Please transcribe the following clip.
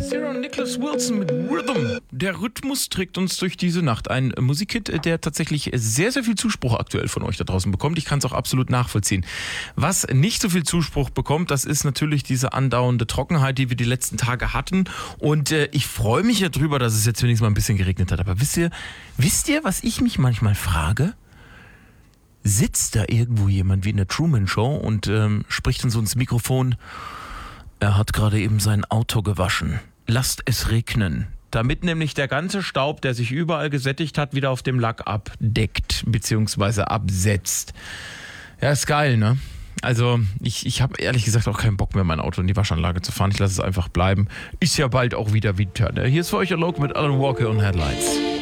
Sarah Nicholas Wilson mit Rhythm. Der Rhythmus trägt uns durch diese Nacht. Ein Musikhit, der tatsächlich sehr, sehr viel Zuspruch aktuell von euch da draußen bekommt. Ich kann es auch absolut nachvollziehen. Was nicht so viel Zuspruch bekommt, das ist natürlich diese andauernde Trockenheit, die wir die letzten Tage hatten. Und ich freue mich ja drüber, dass es jetzt wenigstens mal ein bisschen geregnet hat. Aber wisst ihr, was ich mich manchmal frage? Sitzt da irgendwo jemand wie in der Truman Show und spricht dann so ins Mikrofon: Er hat gerade eben sein Auto gewaschen. Lasst es regnen. Damit nämlich der ganze Staub, der sich überall gesättigt hat, wieder auf dem Lack abdeckt bzw. absetzt. Ja, ist geil, ne? Also ich habe ehrlich gesagt auch keinen Bock mehr, mein Auto in die Waschanlage zu fahren. Ich lasse es einfach bleiben. Ist ja bald auch wieder Winter, ne? Hier ist für euch Alok mit Alan Walker und Headlights.